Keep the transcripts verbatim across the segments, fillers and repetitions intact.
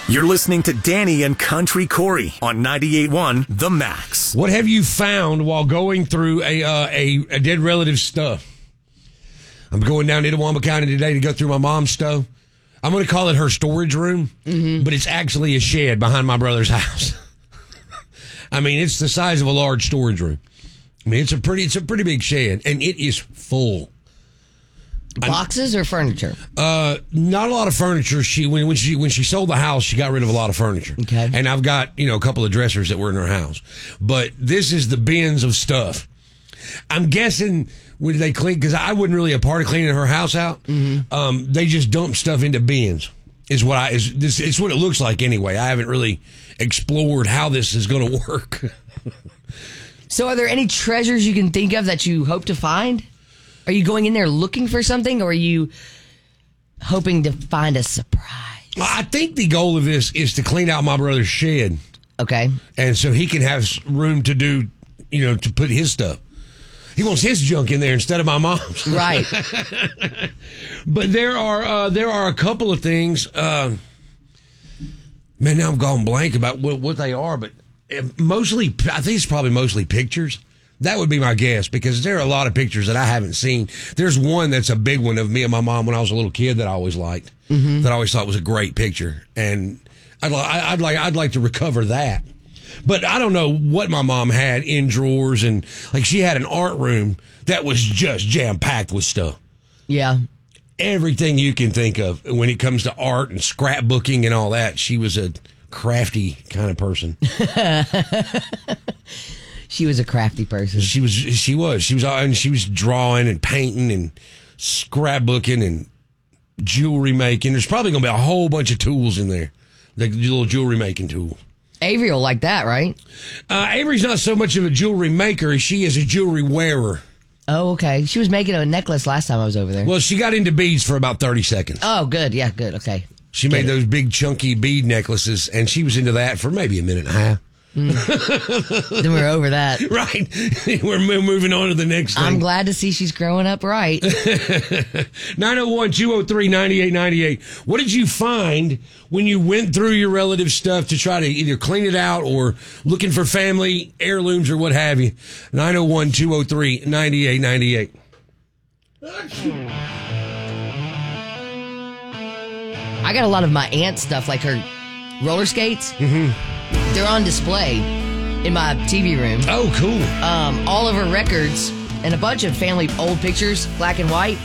You're listening to Danny and Country Corey on ninety-eight point one The Max. What have you found while going through a uh, a, a dead relative's stuff? I'm going down to Itawamba County today to go through my mom's stuff. I'm going to call it her storage room, mm-hmm. but it's actually a shed behind my brother's house. I mean, it's the size of a large storage room. I mean, it's a pretty it's a pretty big shed, and it is full. Boxes or furniture? Uh, not a lot of furniture. She when when she when she sold the house, she got rid of a lot of furniture. Okay. And I've got, you know, a couple of dressers that were in her house. But this is the bins of stuff. I'm guessing when they clean, because I wasn't really a part of cleaning her house out. Mm-hmm. Um, they just dump stuff into bins. Is what I is this? It's what it looks like anyway. I haven't really explored how this is going to work. So, are there any treasures you can think of that you hope to find? Are you going in there looking for something, or are you hoping to find a surprise? Well, I think the goal of this is to clean out my brother's shed. Okay. And so he can have room to do, you know, to put his stuff. He wants his junk in there instead of my mom's. Right. But there are uh, there are a couple of things. Uh, man, now I'm gone blank about what, what they are, but mostly, I think it's probably mostly pictures. That would be my guess, because there are a lot of pictures that I haven't seen. There's one that's a big one of me and my mom when I was a little kid that I always liked, mm-hmm. that I always thought was a great picture, and I'd, li- I'd like I'd like to recover that. But I don't know what my mom had in drawers, and like she had an art room that was just jam packed with stuff. Yeah, everything you can think of when it comes to art and scrapbooking and all that. She was a crafty kind of person. She was a crafty person. She was. She was. She was. And she was drawing and painting and scrapbooking and jewelry making. There's probably going to be a whole bunch of tools in there, like the little jewelry making tool. Avery will like that, right? Uh, Avery's not so much of a jewelry maker as she is a jewelry wearer. Oh, okay. She was making a necklace last time I was over there. Well, she got into beads for about thirty seconds. Oh, good. Yeah, good. Okay. She Get made it. those big chunky bead necklaces, and she was into that for maybe a minute and a half. Mm. Then we're over that. Right. We're moving on to the next thing. I'm glad to see she's growing up right. nine oh one, two oh three, nine eight nine eight. What did you find when you went through your relative stuff to try to either clean it out or looking for family heirlooms or what have you? nine oh one, two oh three, nine eight nine eight. I got a lot of my aunt's stuff, like her roller skates. Mm-hmm. They're on display in my T V room. Oh, cool. Um, all of her records and a bunch of family old pictures, black and white.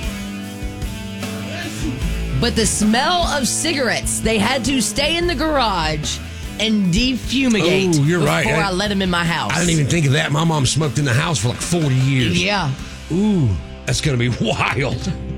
But the smell of cigarettes, they had to stay in the garage and defumigate oh, you're before right. I, I let them in my house. I didn't even think of that. My mom smoked in the house for like forty years. Yeah. Ooh, that's going to be wild.